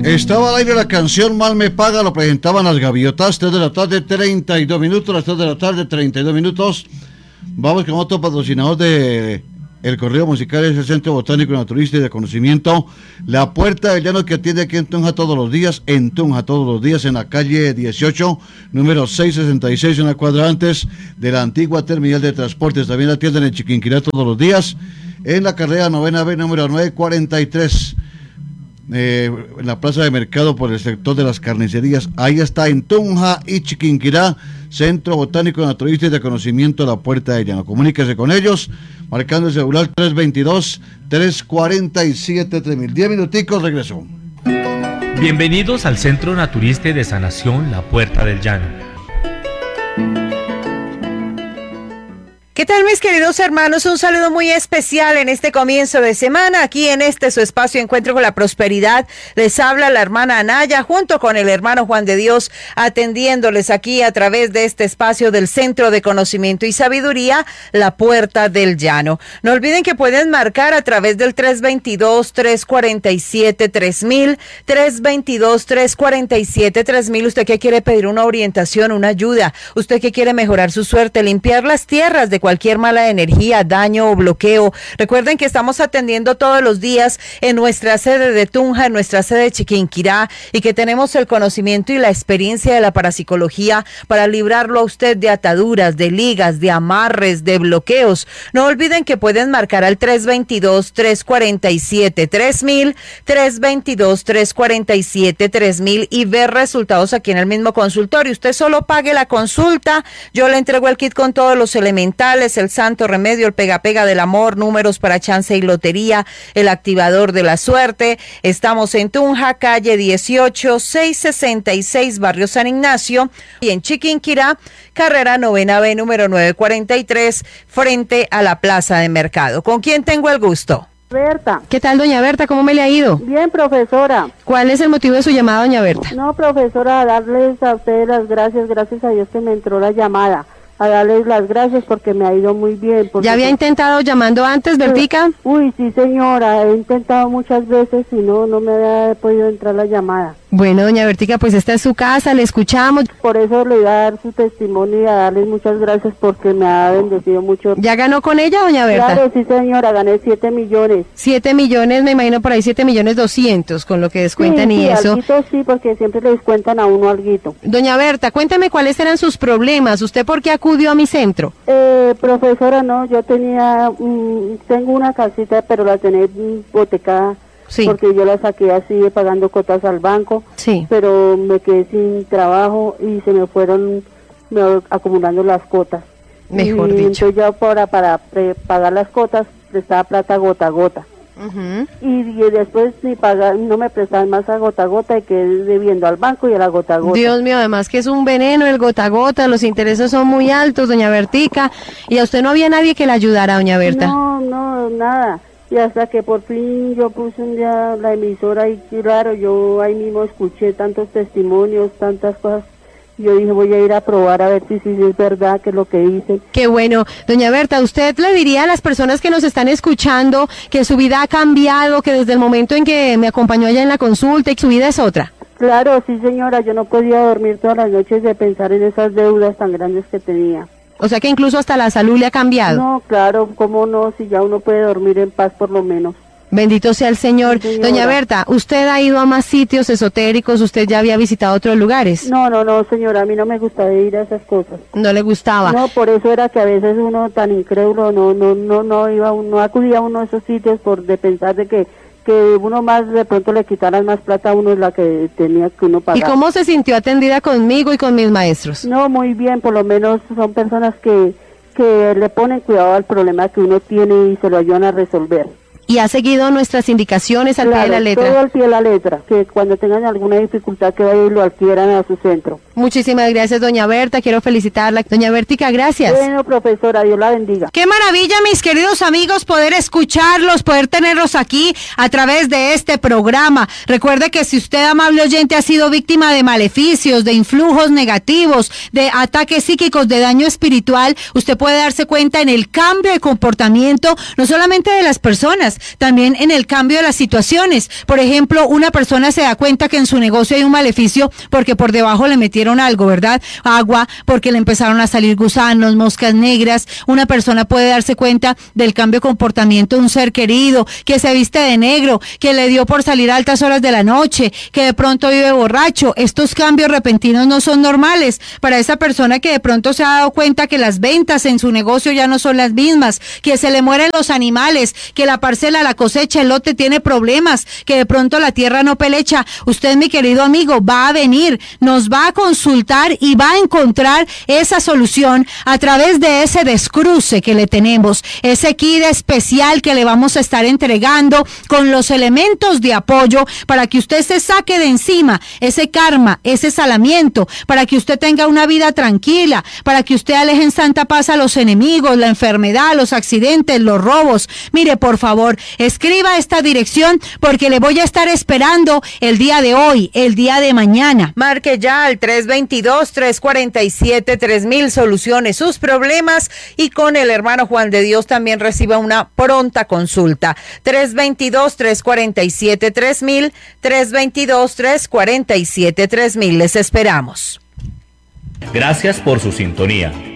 Estaba al aire la canción Mal Me Paga, lo presentaban las Gaviotas, 3 de la tarde, 32 minutos, las 3 de la tarde, 32 minutos. Vamos con otro patrocinador de el correo musical, es el Centro Botánico Naturista y de Conocimiento, La Puerta del Llano, que atiende aquí en Tunja todos los días, en la calle 18, número 666, una cuadra antes de la antigua terminal de transportes. También atienden en Chiquinquirá todos los días, en la carrera 9B, número 943. En la plaza de mercado por el sector de las carnicerías. Ahí está, en Tunja y Chiquinquirá, Centro Botánico Naturista y de Conocimiento, La Puerta de Llano. Comuníquese con ellos marcando el celular 322-347-3000. 10 minuticos, regreso. Bienvenidos al Centro Naturista y de Sanación La Puerta del Llano. ¿Qué tal, mis queridos hermanos? Un saludo muy especial en este comienzo de semana. Aquí en su espacio Encuentro con la Prosperidad, les habla la hermana Anaya junto con el hermano Juan de Dios, atendiéndoles aquí a través de este espacio del Centro de Conocimiento y Sabiduría, La Puerta del Llano. No olviden que pueden marcar a través del 322-347-3000, 322-347-3000. Usted que quiere pedir una orientación, una ayuda, usted que quiere mejorar su suerte, limpiar las tierras de cualquier mala energía, daño o bloqueo. Recuerden que estamos atendiendo todos los días en nuestra sede de Tunja, en nuestra sede de Chiquinquirá, y que tenemos el conocimiento y la experiencia de la parapsicología para librarlo a usted de ataduras, de ligas, de amarres, de bloqueos. No olviden que pueden marcar al 322-347-3000, 322-347-3000 y ver resultados aquí en el mismo consultorio. Usted solo pague la consulta, yo le entrego el kit con todos los elementales, el santo remedio, el pega-pega del amor, números para chance y lotería, el activador de la suerte. Estamos en Tunja, calle 18, 666, barrio San Ignacio, y en Chiquinquirá, carrera 9B, número 943, frente a la plaza de mercado. ¿Con quién tengo el gusto? Berta. ¿Qué tal, doña Berta? ¿Cómo me le ha ido? Bien, profesora. ¿Cuál es el motivo de su llamada, doña Berta? No, profesora, darles a ustedes las gracias a Dios que me entró la llamada. A darles las gracias porque me ha ido muy bien. ¿Ya había intentado llamando antes, Bertica? Uy, sí, señora, he intentado muchas veces y no me había podido entrar la llamada. Bueno, doña Bertica, pues esta es su casa, le escuchamos. Por eso le voy a dar su testimonio y a darles muchas gracias porque me ha bendecido mucho. ¿Ya ganó con ella, doña Berta? Claro, sí, señora, gané 7 millones. 7 millones, me imagino por ahí 7.200.000, con lo que descuentan sí, y eso. Alguito, sí, porque siempre le descuentan a uno alguito. Doña Berta, cuénteme cuáles eran sus problemas. ¿Usted por qué acudió a mi centro? Profesora, no, yo tengo una casita, pero la tenía hipotecada. Sí. Porque yo la saqué así pagando cuotas al banco, sí. Pero me quedé sin trabajo y se me fueron acumulando las cuotas. Mejor dicho. Entonces yo para pagar las cuotas prestaba plata gota a gota. Uh-huh. Y después no me prestaban más a gota y quedé debiendo al banco y a la gota a gota. Dios mío, además que es un veneno el gota a gota, los intereses son muy altos, doña Bertica, y a usted no había nadie que la ayudara, doña Berta. No, nada. Y hasta que por fin yo puse un día la emisora y claro, yo ahí mismo escuché tantos testimonios, tantas cosas. Yo dije, voy a ir a probar a ver si es verdad que es lo que dicen. Qué bueno. Doña Berta, ¿usted le diría a las personas que nos están escuchando que su vida ha cambiado, que desde el momento en que me acompañó allá en la consulta y su vida es otra? Claro, sí, señora. Yo no podía dormir todas las noches de pensar en esas deudas tan grandes que tenía. O sea que incluso hasta la salud le ha cambiado. No, claro, cómo no, si ya uno puede dormir en paz por lo menos. Bendito sea el Señor. Sí, doña Berta, ¿usted ha ido a más sitios esotéricos? ¿Usted ya había visitado otros lugares? No, señora, a mí no me gustaba ir a esas cosas. ¿No le gustaba? No, por eso era que a veces uno tan incrédulo no acudía a uno a esos sitios de pensar de que uno más de pronto le quitaran más plata a uno es la que tenía que uno pagar. ¿Y cómo se sintió atendida conmigo y con mis maestros? No, muy bien, por lo menos son personas que le ponen cuidado al problema que uno tiene y se lo ayudan a resolver. ¿Y ha seguido nuestras indicaciones al pie de la letra? Todo al pie de la letra, que cuando tengan alguna dificultad que vayan y lo adquieran a su centro. Muchísimas gracias, doña Berta, quiero felicitarla. Doña Bertica, gracias. Bueno, profesora, Dios la bendiga. Qué maravilla, mis queridos amigos, poder escucharlos, poder tenerlos aquí a través de este programa. Recuerde que si usted, amable oyente, ha sido víctima de maleficios, de influjos negativos, de ataques psíquicos, de daño espiritual, usted puede darse cuenta en el cambio de comportamiento, no solamente de las personas, cosas, también en el cambio de las situaciones. Por ejemplo, una persona se da cuenta que en su negocio hay un maleficio porque por debajo le metieron algo, ¿verdad? Agua, porque le empezaron a salir gusanos, moscas negras. Una persona puede darse cuenta del cambio de comportamiento de un ser querido, que se viste de negro, que le dio por salir a altas horas de la noche, que de pronto vive borracho. Estos cambios repentinos no son normales para esa persona que de pronto se ha dado cuenta que las ventas en su negocio ya no son las mismas, que se le mueren los animales, que la parcela, la cosecha, el lote tiene problemas, que de pronto la tierra no pelecha. Usted, mi querido amigo, va a venir, nos va a consultar y va a encontrar esa solución a través de ese descruce que le tenemos, ese kit especial que le vamos a estar entregando con los elementos de apoyo para que usted se saque de encima ese karma, ese salamiento, para que usted tenga una vida tranquila, para que usted aleje en santa paz a los enemigos, la enfermedad, los accidentes, los robos. Mire, por favor, escriba esta dirección porque le voy a estar esperando el día de hoy, el día de mañana. Marque ya al 322-347-3000, solucione sus problemas y con el hermano Juan de Dios también reciba una pronta consulta. 322-347-3000, 322-347-3000. Les esperamos. Gracias por su sintonía.